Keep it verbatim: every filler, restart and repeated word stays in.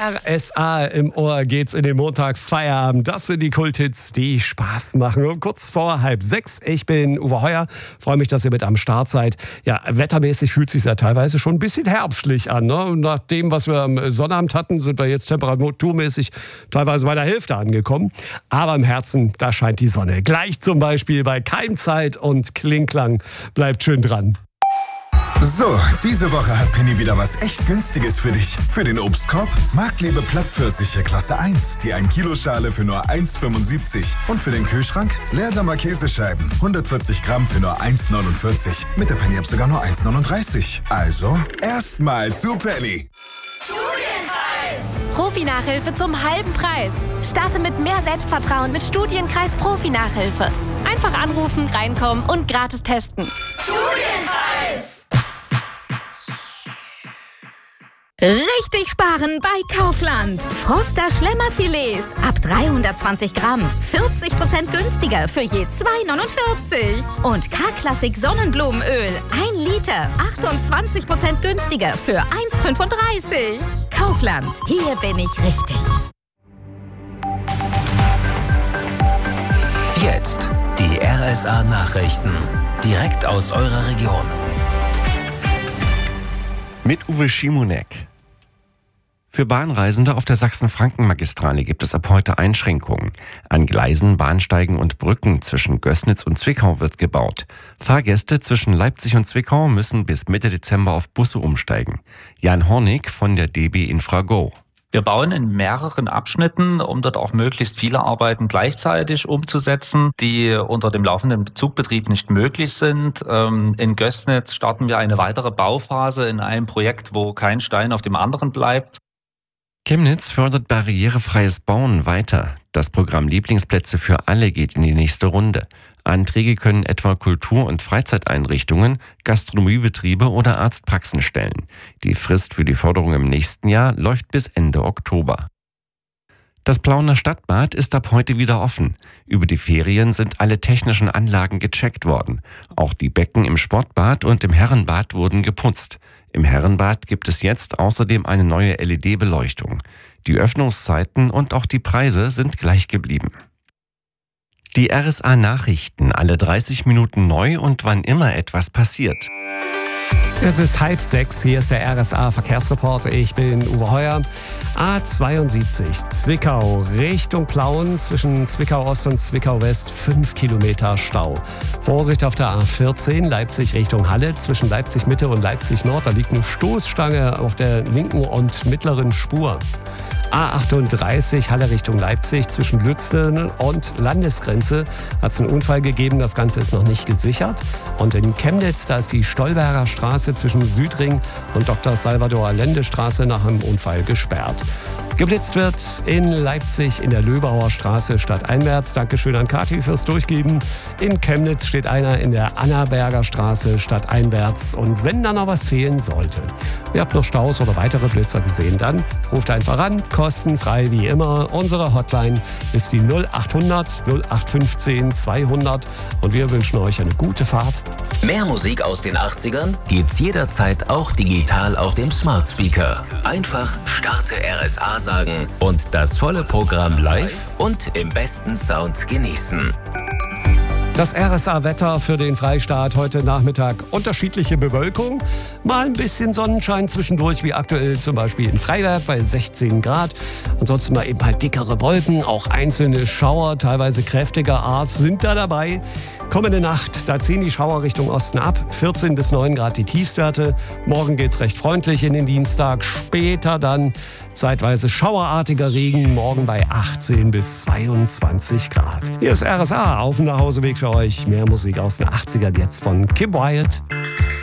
R S A im Ohr geht's in den Montag Feierabend. Das sind die Kulthits, die Spaß machen. Und kurz vor halb sechs. Ich bin Uwe Heuer. Freue mich, dass ihr mit am Start seid. Ja, wettermäßig fühlt es sich ja teilweise schon ein bisschen herbstlich an. Ne? Und nach dem, was wir am Sonnabend hatten, sind wir jetzt temperaturmäßig teilweise bei der Hälfte angekommen. Aber im Herzen, da scheint die Sonne. Gleich zum Beispiel bei Keimzeit und Klingklang. Bleibt schön dran. So, diese Woche hat Penny wieder was echt Günstiges für dich. Für den Obstkorb Marktliebe Plattpfirsiche Klasse eins, die ein Kilo Schale für nur eins Komma fünfundsiebzig. Und für den Kühlschrank Leerdammer Käsescheiben, hundertvierzig Gramm für nur eins Komma neunundvierzig. Mit der Penny-App sogar nur eins Komma neununddreißig. Also, erstmal zu Penny. Studienkreis! Profi-Nachhilfe zum halben Preis. Starte mit mehr Selbstvertrauen mit Studienkreis Profi-Nachhilfe. Einfach anrufen, reinkommen und gratis testen. Studienkreis! Richtig sparen bei Kaufland. Froster Schlemmerfilets ab dreihundertzwanzig Gramm. vierzig Prozent günstiger für je zwei Komma neunundvierzig. Und K-Klassik Sonnenblumenöl. ein Liter. achtundzwanzig Prozent günstiger für eins Komma fünfunddreißig. Kaufland. Hier bin ich richtig. Jetzt die R S A-Nachrichten. Direkt aus eurer Region. Mit Uwe Schimonek. Für Bahnreisende auf der Sachsen-Franken-Magistrale gibt es ab heute Einschränkungen. An Gleisen, Bahnsteigen und Brücken zwischen Gößnitz und Zwickau wird gebaut. Fahrgäste zwischen Leipzig und Zwickau müssen bis Mitte Dezember auf Busse umsteigen. Jan Hornig von der D B Infrago. Wir bauen in mehreren Abschnitten, um dort auch möglichst viele Arbeiten gleichzeitig umzusetzen, die unter dem laufenden Zugbetrieb nicht möglich sind. In Gößnitz starten wir eine weitere Bauphase in einem Projekt, wo kein Stein auf dem anderen bleibt. Chemnitz fördert barrierefreies Bauen weiter. Das Programm Lieblingsplätze für alle geht in die nächste Runde. Anträge können etwa Kultur- und Freizeiteinrichtungen, Gastronomiebetriebe oder Arztpraxen stellen. Die Frist für die Förderung im nächsten Jahr läuft bis Ende Oktober. Das Plauener Stadtbad ist ab heute wieder offen. Über die Ferien sind alle technischen Anlagen gecheckt worden. Auch die Becken im Sportbad und im Herrenbad wurden geputzt. Im Herrenbad gibt es jetzt außerdem eine neue L E D-Beleuchtung. Die Öffnungszeiten und auch die Preise sind gleich geblieben. Die R S A-Nachrichten alle dreißig Minuten neu und wann immer etwas passiert. Es ist halb sechs, hier ist der R S A-Verkehrsreporter. Ich bin Uwe Heuer. A zweiundsiebzig, Zwickau Richtung Plauen, zwischen Zwickau Ost und Zwickau West fünf Kilometer Stau. Vorsicht auf der A vierzehn, Leipzig Richtung Halle, zwischen Leipzig Mitte und Leipzig Nord. Da liegt eine Stoßstange auf der linken und mittleren Spur. A achtunddreißig, Halle Richtung Leipzig, zwischen Lützen und Landesgrenze hat es einen Unfall gegeben. Das Ganze ist noch nicht gesichert. Und in Chemnitz, da ist die Stolberger Straße zwischen Südring und Doktor Salvador Allende Straße nach einem Unfall gesperrt. Geblitzt wird in Leipzig in der Löbauer Straße stadteinwärts. Dankeschön an Kathi fürs Durchgeben. In Chemnitz steht einer in der Annaberger Straße stadteinwärts. Und wenn dann noch was fehlen sollte, ihr habt noch Staus oder weitere Blitzer gesehen, dann ruft einfach an. Kostenfrei wie immer. Unsere Hotline ist die null achthundert null acht fünfzehn zweihundert. Und wir wünschen euch eine gute Fahrt. Mehr Musik aus den achtzigern gibt's jederzeit auch digital auf dem Smart Speaker. Einfach Starte R S A sagen und das volle Programm live und im besten Sound genießen. Das R S A-Wetter für den Freistaat heute Nachmittag. Unterschiedliche Bewölkung, mal ein bisschen Sonnenschein zwischendurch, wie aktuell zum Beispiel in Freiberg bei sechzehn Grad. Ansonsten mal eben halt dickere Wolken, auch einzelne Schauer, teilweise kräftiger Art, sind da dabei. Kommende Nacht, da ziehen die Schauer Richtung Osten ab, vierzehn bis neun Grad die Tiefstwerte. Morgen geht's recht freundlich in den Dienstag, später dann zeitweise schauerartiger Regen, morgen bei achtzehn bis zweiundzwanzig Grad. Hier ist R S A auf dem Nachhauseweg für euch. Mehr Musik aus den achtzigern jetzt von Kim Wilde.